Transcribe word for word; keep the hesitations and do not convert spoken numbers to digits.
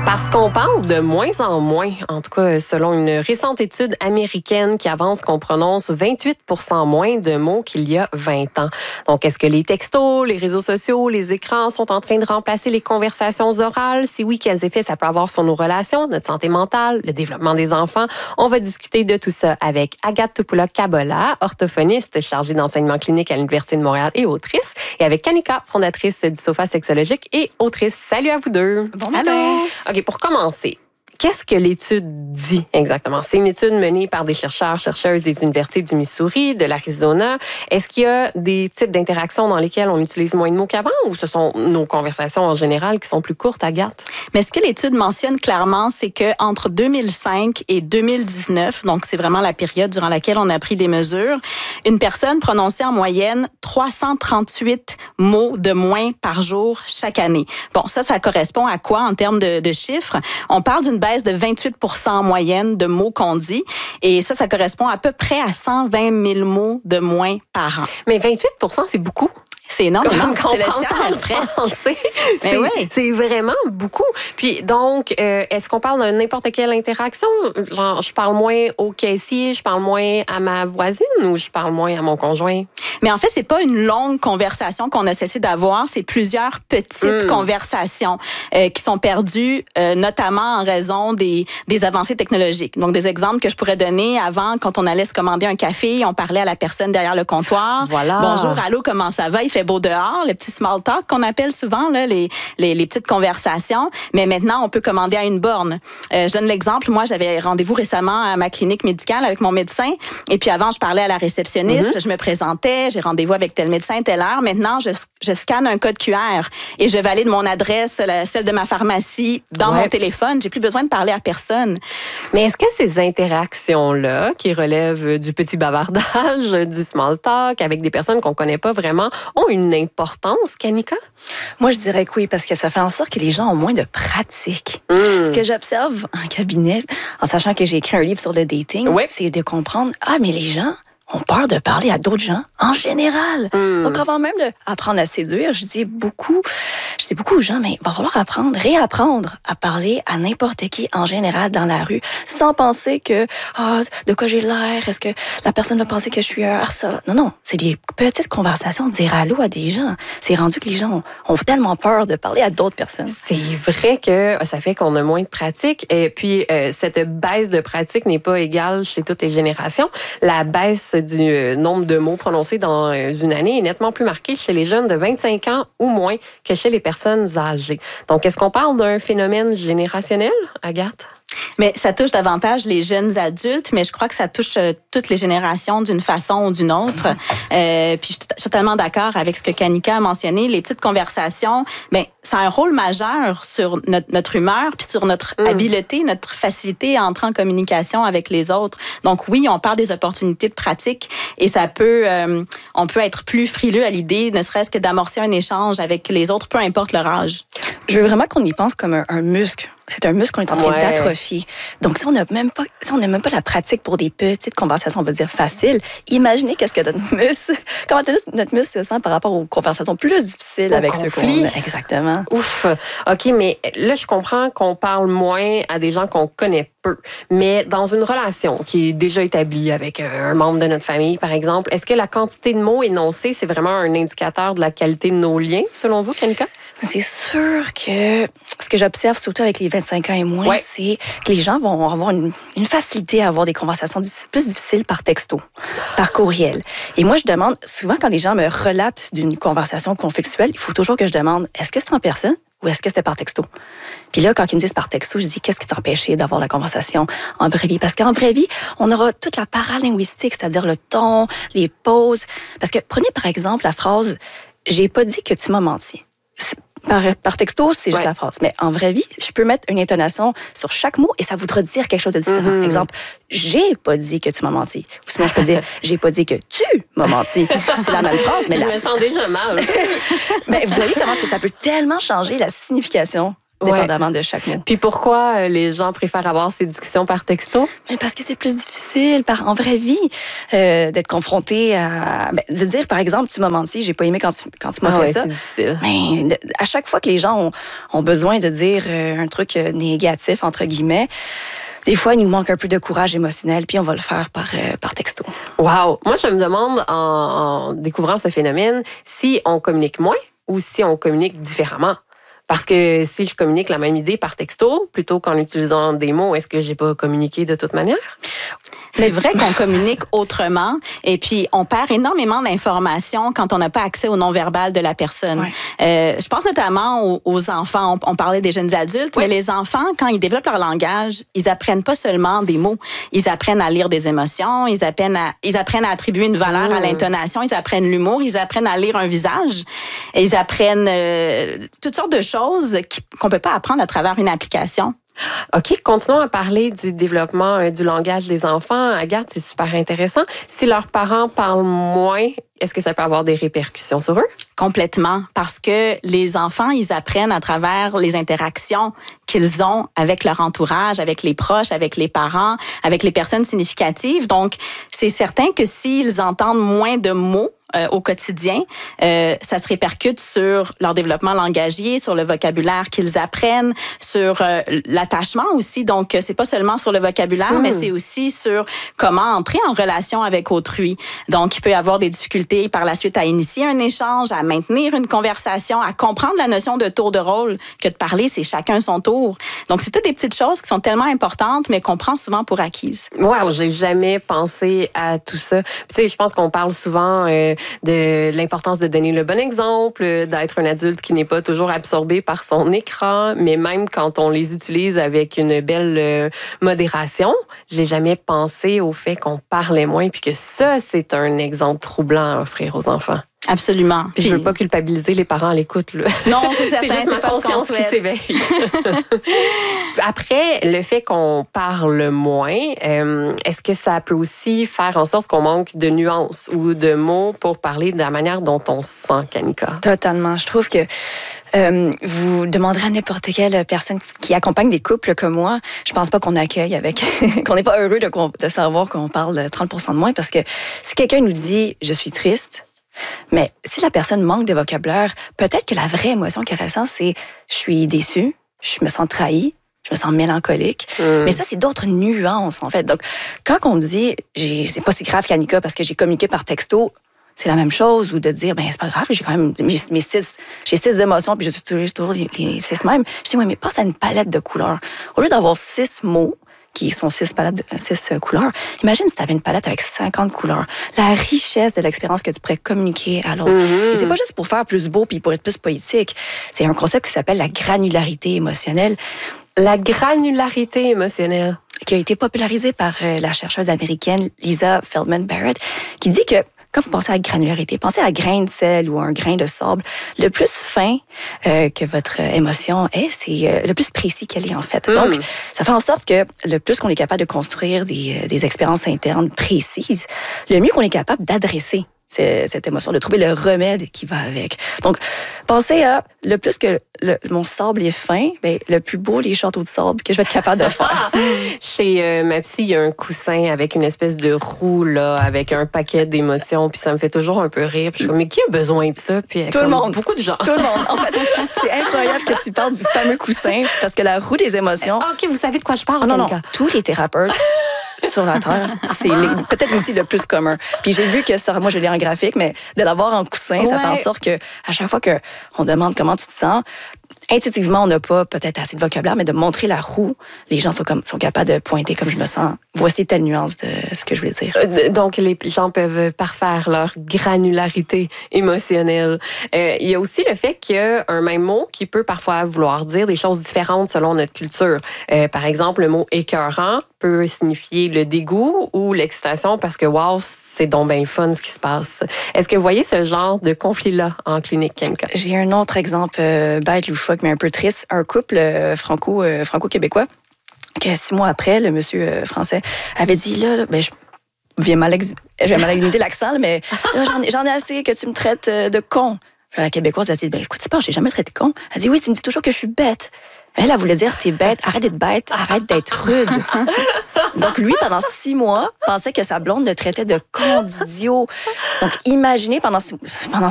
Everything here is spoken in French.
Parce qu'on parle de moins en moins, en tout cas selon une récente étude américaine qui avance qu'on prononce vingt-huit pour cent moins de mots qu'il y a vingt ans. Donc, est-ce que les textos, les réseaux sociaux, les écrans sont en train de remplacer les conversations orales? Si oui, quels effets ça peut avoir sur nos relations, notre santé mentale, le développement des enfants? On va discuter de tout ça avec Agathe Topoula-Kabola, orthophoniste chargée d'enseignement clinique à l'Université de Montréal et autrice, et avec Kanika, fondatrice du Sofa Sexologique et autrice. Salut à vous deux! Bon matin! OK, pour commencer, qu'est-ce que l'étude dit exactement? C'est une étude menée par des chercheurs, chercheuses des universités du Missouri, de l'Arizona. Est-ce qu'il y a des types d'interactions dans lesquelles on utilise moins de mots qu'avant ou ce sont nos conversations en général qui sont plus courtes, Agathe? Mais ce que l'étude mentionne clairement, c'est qu'entre deux mille cinq et deux mille dix-neuf, donc c'est vraiment la période durant laquelle on a pris des mesures, une personne prononçait en moyenne trois cent trente-huit mots de moins par jour chaque année. Bon, ça, ça correspond à quoi en termes de, de chiffres? On parle d'une baisse de vingt-huit pour cent en moyenne de mots qu'on dit. Et ça, ça correspond à peu près à cent vingt mille mots de moins par an. Mais vingt-huit pour cent, c'est beaucoup. C'est énorme. C'est le tiers français. C'est, oui. c'est vraiment beaucoup. Puis donc, euh, est-ce qu'on parle de n'importe quelle interaction? Genre, je parle moins au caissier, je parle moins à ma voisine ou je parle moins à mon conjoint? Mais en fait, c'est pas une longue conversation qu'on a cessé d'avoir, c'est plusieurs petites mmh. conversations euh, qui sont perdues, euh, notamment en raison des, des avancées technologiques. Donc, des exemples que je pourrais donner avant, quand on allait se commander un café, on parlait à la personne derrière le comptoir. Voilà. Bonjour, allô, comment ça va? Il fait beau dehors, le petit small talk qu'on appelle souvent, là, les, les, les petites conversations. Mais maintenant, on peut commander à une borne. Euh, je donne l'exemple. Moi, j'avais rendez-vous récemment à ma clinique médicale avec mon médecin. Et puis avant, je parlais à la réceptionniste, mmh. je me présentais, j'ai rendez-vous avec tel médecin, telle heure. Maintenant, je, je scanne un code Q R et je valide mon adresse, la, celle de ma pharmacie, dans ouais. mon téléphone. J'ai plus besoin de parler à personne. Mais est-ce que ces interactions-là, qui relèvent du petit bavardage, du small talk, avec des personnes qu'on connaît pas vraiment, ont une importance, Kanika? Moi, je dirais que oui, parce que ça fait en sorte que les gens ont moins de pratique. Mm. Ce que j'observe en cabinet, en sachant que j'ai écrit un livre sur le dating, oui. c'est de comprendre, ah, mais les gens ont peur de parler à d'autres gens en général. Mm. Donc, avant même d'apprendre à séduire, je dis beaucoup, je dis beaucoup aux gens, mais il va falloir apprendre, réapprendre à parler à n'importe qui en général dans la rue, sans penser que, ah, de quoi j'ai l'air, est-ce que la personne va penser que je suis un harceleur? Non, non, c'est des petites conversations, dire allô à des gens. C'est rendu que les gens ont, ont tellement peur de parler à d'autres personnes. C'est vrai que ça fait qu'on a moins de pratique. Et puis, euh, cette baisse de pratique n'est pas égale chez toutes les générations. La baisse du nombre de mots prononcés dans une année est nettement plus marquée chez les jeunes de vingt-cinq ans ou moins que chez les personnes âgées. Donc, est-ce qu'on parle d'un phénomène générationnel, Agathe? Mais ça touche davantage les jeunes adultes, mais je crois que ça touche euh, toutes les générations d'une façon ou d'une autre. Euh, puis je suis totalement d'accord avec ce que Kanika a mentionné. Les petites conversations, ben ça a un rôle majeur sur notre, notre humeur puis sur notre mm. habileté, notre facilité à entrer en communication avec les autres. Donc oui, on parle des opportunités de pratique et ça peut, euh, on peut être plus frileux à l'idée, ne serait-ce que d'amorcer un échange avec les autres, peu importe leur âge. Je veux vraiment qu'on y pense comme un, un muscle. C'est un muscle qu'on est en train ouais. d'atrophier. Donc, si on n'a même pas, si on n'a même pas la pratique pour des petites conversations, on va dire faciles, imaginez qu'est-ce que notre muscle, comment notre muscle se sent par rapport aux conversations plus difficiles Au avec conflit. ceux qu'on a. Exactement. Ouf. OK, mais là, je comprends qu'on parle moins à des gens qu'on connaît peu. Mais dans une relation qui est déjà établie avec un membre de notre famille, par exemple, est-ce que la quantité de mots énoncés, c'est vraiment un indicateur de la qualité de nos liens, selon vous, Kanika? C'est sûr que ce que j'observe, surtout avec les vingt-cinq ans et moins, ouais. c'est que les gens vont avoir une, une facilité à avoir des conversations plus difficiles par texto, par courriel. Et moi, je demande, souvent quand les gens me relatent d'une conversation conflictuelle, il faut toujours que je demande, est-ce que c'est en personne ou est-ce que c'était par texto? Puis là, quand ils me disent par texto, je dis, qu'est-ce qui t'empêchait d'avoir la conversation en vraie vie? Parce qu'en vraie vie, on aura toute la paralinguistique, c'est-à-dire le ton, les pauses. Parce que prenez par exemple la phrase, j'ai pas dit que tu m'as menti. Par, par texto, c'est juste ouais. la phrase. Mais en vraie vie, je peux mettre une intonation sur chaque mot et ça voudra dire quelque chose de différent. Mm-hmm. Exemple, j'ai pas dit que tu m'as menti. Ou sinon, je peux dire, j'ai pas dit que tu m'as menti. C'est la même phrase, mais je là... me sens déjà mal. Mais vous voyez comment est-ce que ça peut tellement changer la signification dépendamment ouais. de chaque mot. Puis pourquoi les gens préfèrent avoir ces discussions par texto? Mais parce que c'est plus difficile par, en vraie vie euh, d'être confronté à... Ben, de dire, par exemple, tu m'as menti, j'ai pas aimé quand tu, quand tu m'as ah fait ouais, ça. C'est difficile. Mais de, à chaque fois que les gens ont, ont besoin de dire euh, un truc négatif, entre guillemets, des fois, il nous manque un peu de courage émotionnel, puis on va le faire par, euh, par texto. Wow! Moi, je me demande, en, en découvrant ce phénomène, si on communique moins ou si on communique différemment. Parce que si je communique la même idée par texto, plutôt qu'en utilisant des mots, est-ce que j'ai pas communiqué de toute manière? C'est vrai qu'on communique autrement et puis on perd énormément d'informations quand on n'a pas accès au non-verbal de la personne. Ouais. Euh, je pense notamment aux, aux enfants. On, on parlait des jeunes adultes, oui. mais les enfants, quand ils développent leur langage, ils apprennent pas seulement des mots. Ils apprennent à lire des émotions, ils apprennent à, ils apprennent à attribuer une valeur mmh. à l'intonation, ils apprennent l'humour, ils apprennent à lire un visage, et ils apprennent euh, toutes sortes de choses qui, qu'on peut pas apprendre à travers une application. OK, continuons à parler du développement euh, du langage des enfants. Agathe, c'est super intéressant. Si leurs parents parlent moins, est-ce que ça peut avoir des répercussions sur eux? Complètement, parce que les enfants, ils apprennent à travers les interactions qu'ils ont avec leur entourage, avec les proches, avec les parents, avec les personnes significatives. Donc, c'est certain que s'ils entendent moins de mots, Euh, au quotidien, euh, ça se répercute sur leur développement langagier, sur le vocabulaire qu'ils apprennent, sur euh, l'attachement aussi. Donc, c'est pas seulement sur le vocabulaire, mmh. mais c'est aussi sur comment entrer en relation avec autrui. Donc, il peut y avoir des difficultés par la suite à initier un échange, à maintenir une conversation, à comprendre la notion de tour de rôle, que de parler, c'est chacun son tour. Donc, c'est toutes des petites choses qui sont tellement importantes, mais qu'on prend souvent pour acquises. Wow, j'ai jamais pensé à tout ça. Puis, tu sais, je pense qu'on parle souvent euh, de l'importance de donner le bon exemple, d'être un adulte qui n'est pas toujours absorbé par son écran, mais même quand on les utilise avec une belle modération, j'ai jamais pensé au fait qu'on parlait moins puis que ça, c'est un exemple troublant à offrir aux enfants. Absolument. Puis, je veux pas culpabiliser les parents à l'écoute. Là. Non, c'est certain. C'est juste ma conscience qui s'éveille. Après, le fait qu'on parle moins, euh, est-ce que ça peut aussi faire en sorte qu'on manque de nuances ou de mots pour parler de la manière dont on se sent, Kanika? Totalement. Je trouve que euh, vous demanderez à n'importe quelle personne qui accompagne des couples comme moi, je pense pas qu'on accueille avec, qu'on n'est pas heureux de, de savoir qu'on parle trente pour cent de moins, parce que si quelqu'un nous dit « je suis triste », mais si la personne manque de vocabulaire, peut-être que la vraie émotion qu'elle ressent, c'est « je suis déçue, je me sens trahie, je me sens mélancolique. Mmh. » Mais ça, c'est d'autres nuances, en fait. Donc, quand on dit « c'est pas si grave, Kanika, parce que j'ai communiqué par texto », c'est la même chose, ou de dire, ben c'est pas grave, j'ai quand même mes, mes six, j'ai six émotions, puis je suis toujours, toujours les, les six mêmes. Je dis, oui, mais passe à une palette de couleurs. Au lieu d'avoir six mots, qui sont six palettes, six couleurs. Imagine si tu avais une palette avec cinquante couleurs. La richesse de l'expérience que tu pourrais communiquer à l'autre. Mm-hmm. Et c'est pas juste pour faire plus beau puis pour être plus poétique. C'est un concept qui s'appelle la granularité émotionnelle. La granularité émotionnelle. Qui a été popularisée par la chercheuse américaine Lisa Feldman Barrett, qui dit que quand vous pensez à granularité, pensez à grain de sel ou un grain de sable. Le plus fin euh, que votre émotion est, c'est euh, le plus précis qu'elle est en fait. Mm. Donc, ça fait en sorte que le plus qu'on est capable de construire des, des expériences internes précises, le mieux qu'on est capable d'adresser cette émotion, de trouver le remède qui va avec. Donc, pensez à, le plus que le, mon sable est fin, bien, le plus beau les châteaux de sable que je vais être capable de faire. Chez euh, ma psy, il y a un coussin avec une espèce de roue, là, avec un paquet d'émotions, puis ça me fait toujours un peu rire. Puis je suis comme, mais qui a besoin de ça? Puis tout le monde. Beaucoup de gens. Tout le monde. En fait, c'est incroyable que tu parles du fameux coussin, parce que la roue des émotions... Ah, OK, vous savez de quoi je parle, oh, non, non, tous les thérapeutes sur la Terre, c'est peut-être l'outil le plus commun. Puis j'ai vu que ça, moi je l'ai en graphique, mais de l'avoir en coussin, ouais. Ça fait en sorte que à chaque fois qu'on demande comment tu te sens, intuitivement, on n'a pas peut-être assez de vocabulaire, mais de montrer la roue, les gens sont, comme, sont capables de pointer comme je me sens. Voici telle nuance de ce que je voulais dire. Euh, donc, les gens peuvent parfaire leur granularité émotionnelle. Euh, il y a aussi le fait qu'il y a un même mot qui peut parfois vouloir dire des choses différentes selon notre culture. Euh, par exemple, le mot « écœurant » peut signifier le dégoût ou l'excitation parce que, wow, c'est donc bien fun ce qui se passe. Est-ce que vous voyez ce genre de conflit-là en clinique, Kanika? J'ai un autre exemple euh, bête, loufoque, mais un peu triste. Un couple euh, franco, euh, franco-québécois que six mois après, le monsieur euh, français avait dit, là, là ben, je viens mal, ex- j'ai mal imiter l'accent, là, mais là, j'en, ai, j'en ai assez que tu me traites euh, de con. Puis la Québécoise a dit, ben écoute, c'est pas, j'ai jamais traité de con. Elle dit, oui, tu me dis toujours que je suis bête. Elle, elle voulait dire, t'es bête, arrête d'être bête, arrête d'être rude. Donc, lui, pendant six mois, pensait que sa blonde le traitait de condidio. Donc, imaginez, pendant, pendant